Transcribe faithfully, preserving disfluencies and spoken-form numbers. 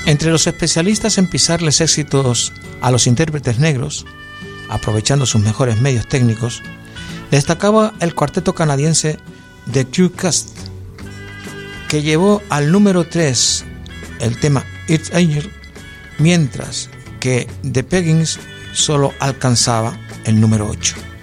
Entre los especialistas en pisarles éxitos a los intérpretes negros, aprovechando sus mejores medios técnicos, destacaba el cuarteto canadiense The Q-Cast, que llevó al número tres el tema It's Air, mientras que The Peggins solo alcanzaba el número ocho.